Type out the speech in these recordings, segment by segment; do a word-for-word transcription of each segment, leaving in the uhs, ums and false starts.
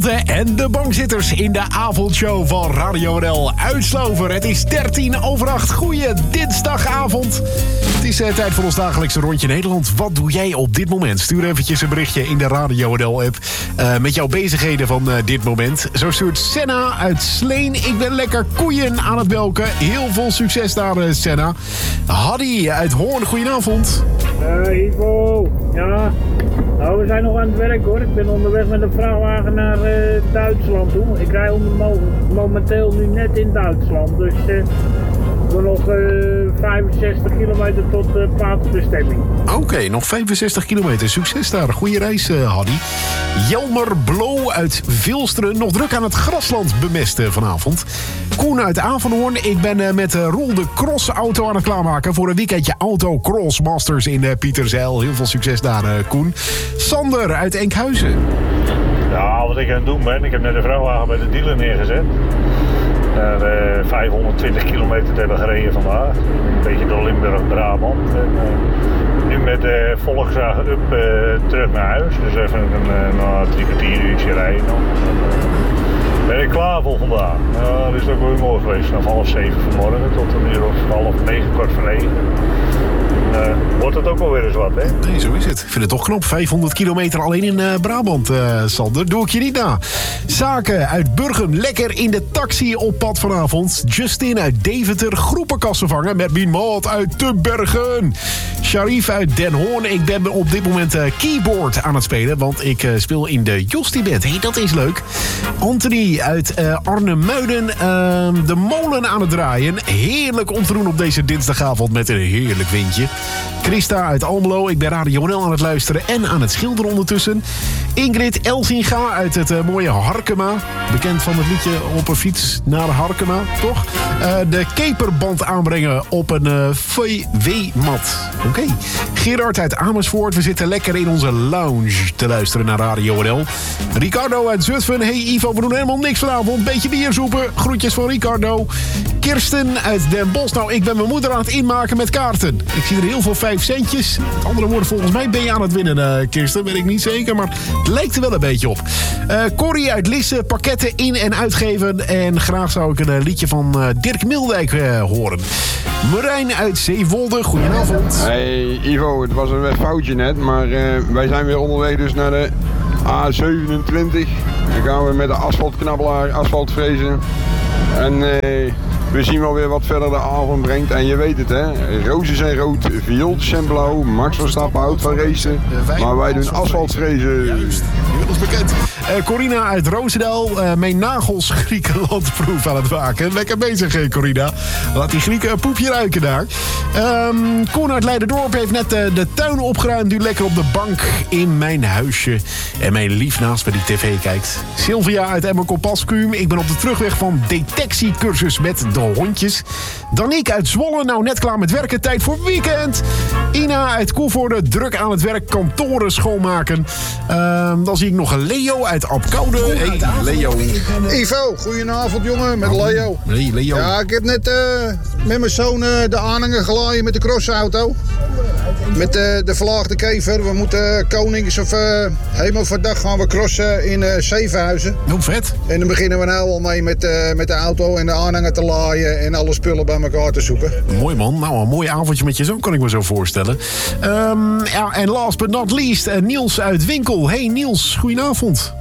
En de bankzitters in de avondshow van Radio N L uit Slover. Het is dertien over acht. Goeie dinsdagavond. Het is uh, tijd voor ons dagelijkse rondje Nederland. Wat doe jij op dit moment? Stuur eventjes een berichtje in de Radio N L app uh, met jouw bezigheden van uh, dit moment. Zo stuurt Senna uit Sleen. Ik ben lekker koeien aan het melken. Heel veel succes daar, uh, Senna. Haddy uit Hoorn, goedenavond. Uh, Ivo, ja... Nou, we zijn nog aan het werk hoor. Ik ben onderweg met een vrachtwagen naar uh, Duitsland toe. Ik rij onder, mo- momenteel nu net in Duitsland. Dus uh, voor nog uh, vijfenzestig kilometer tot uh, plaatsbestemming. Oké, okay, nog vijfenzestig kilometer. Succes daar. Goeie reis, uh, Haddy. Jelmer Blo uit Vilsteren. Nog druk aan het grasland bemesten vanavond. Koen uit Avanhoorn. Ik ben uh, met uh, Roel de crossauto aan het klaarmaken voor een weekendje Auto Cross Masters in uh, Pieterzijl. Heel veel succes daar, uh, Koen. Sander uit Enkhuizen. Ja, wat ik aan het doen ben, ik heb net een vrachtwagen bij de dealer neergezet. Naar uh, vijfhonderdtwintig kilometer te hebben gereden vandaag. Een beetje door Limburg-Brabant. En, uh, nu met de uh, Volkswagen Up uh, terug naar huis. Dus even een, uh, na drie kwartier uurtje rijden nog. En, uh, ben ik klaar voor vandaag. Uh, dat is ook wel mooi geweest. Vanaf half zeven vanmorgen tot een uur of half negen, kwart voor negen. Uh, wordt het ook wel weer eens wat, hè? Nee, zo is het. Ik vind het toch knap. vijfhonderd kilometer alleen in uh, Brabant, uh, Sander. Doe ik je niet na. Zaken uit Burgum. Lekker in de taxi op pad vanavond. Justin uit Deventer. Groepenkassen vangen met mijn maat uit de Bergen. Sharif uit Den Hoorn. Ik ben op dit moment uh, keyboard aan het spelen. Want ik uh, speel in de Jostie Band. Hé, hey, dat is leuk. Anthony uit uh, Arnhem-Muiden. Uh, de molen aan het draaien. Heerlijk om te doen op deze dinsdagavond met een heerlijk windje. Christa uit Almelo, ik ben Radio N L aan het luisteren en aan het schilderen ondertussen. Ingrid Elsinga uit het uh, mooie Harkema. Bekend van het liedje op een fiets naar Harkema, toch? Uh, de keperband aanbrengen op een uh, V W-mat. Oké. Okay. Gerard uit Amersfoort, we zitten lekker in onze lounge te luisteren naar Radio N L. Ricardo uit Zutphen, hey Ivo, we doen helemaal niks vanavond. Beetje bier zoepen, groetjes van Ricardo. Kirsten uit Den Bosch, nou ik ben mijn moeder aan het inmaken met kaarten. Ik zie er heel veel vijf centjes. Met andere woorden, volgens mij ben je aan het winnen, uh, Kirsten. Weet ik niet zeker, maar het lijkt er wel een beetje op. Uh, Corrie uit Lisse, pakketten in- en uitgeven. En graag zou ik een uh, liedje van uh, Dirk Mildijk uh, horen. Marijn uit Zeewolde, goedenavond. Hey Ivo, het was een foutje net, maar uh, wij zijn weer onderweg dus naar de A zevenentwintig. Dan gaan we met de asfaltknabbelaar asfalt frezen. En uh, we zien wel weer wat verder de avond brengt. En je weet het hè, rozen zijn rood, viooltjes zijn blauw. Max Verstappen houdt van racen, maar wij doen asfaltfrezen. Juist, heel bekend. Uh, Corina uit Roosendaal, uh, mijn nagels Griekenlandproef aan het maken. Lekker bezig, uh, Corina. Laat die Grieken een poepje ruiken daar. Um, Koen uit Leiderdorp heeft net uh, de tuin opgeruimd. Nu lekker op de bank in mijn huisje. En mijn lief naast me die tv kijkt. Sylvia uit Emmerkop-Paskuum. Ik ben op de terugweg van detectiecursus met de hondjes. Danique uit Zwolle, nou net klaar met werken. Tijd voor weekend. Ina uit Koevoorde, druk aan het werk. Kantoren schoonmaken. Um, dan zie ik nog een Leo uit Apkoude. Hey, Leo. Ivo, goedenavond jongen, met Leo. Hey, Leo. Ja, ik heb net uh, met mijn zoon uh, de aanhanger gelaaien met de crossauto. Met uh, de verlaagde kever. We moeten uh, Konings of uh, Hemelvaartdag gaan we crossen in uh, Zevenhuizen. Hoe vet. En dan beginnen we nou al mee met, uh, met de auto en de aanhanger te laaien en alle spullen bij elkaar te zoeken. Mooi man, nou een mooi avondje met je zoon kan ik me zo voorstellen. Um, ja, en last but not least, uh, Niels uit Winkel. Hey Niels, goedenavond.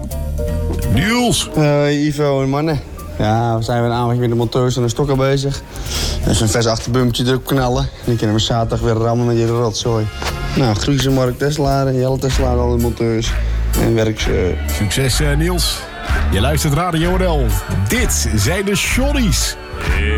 Niels. Uh, Ivo en mannen. Ja, we zijn weer een avondje met de monteurs en de stokken bezig. Dus een vers achterbumpje druk knallen. En dan kunnen we zaterdag weer rammen met je rotzooi. Nou, groeten Mark Teslaar, Jelle Teslaar, alle monteurs. En werk ze. Succes uh, Niels. Je luistert Radio N L. Dit zijn de Shorties.